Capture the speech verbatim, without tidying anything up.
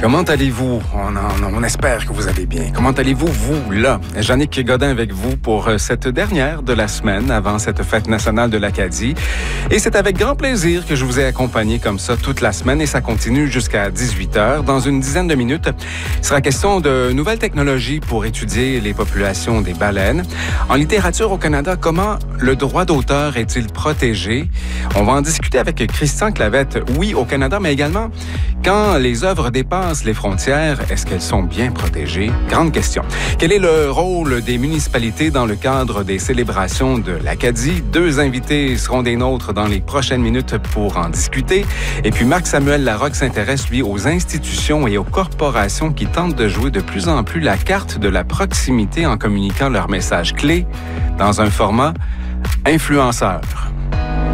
Comment allez-vous? On, on, on espère que vous allez bien. Comment allez-vous, vous, là? Jannick Godin avec vous pour cette dernière de la semaine avant cette fête nationale de l'Acadie. Et c'est avec grand plaisir que je vous ai accompagné comme ça toute la semaine et ça continue jusqu'à dix-huit heures. Dans une dizaine de minutes, il sera question de nouvelles technologies pour étudier les populations des baleines. En littérature au Canada, comment le droit d'auteur est-il protégé? On va en discuter avec Christian Clavette. Oui, au Canada, mais également quand les œuvres dépassent les frontières, est-ce qu'elles sont bien protégées? Grande question. Quel est le rôle des municipalités dans le cadre des célébrations de l'Acadie? Deux invités seront des nôtres dans les prochaines minutes pour en discuter. Et puis Marc-Samuel Larocque s'intéresse, lui, aux institutions et aux corporations qui tentent de jouer de plus en plus la carte de la proximité en communiquant leurs messages clés dans un format influenceur.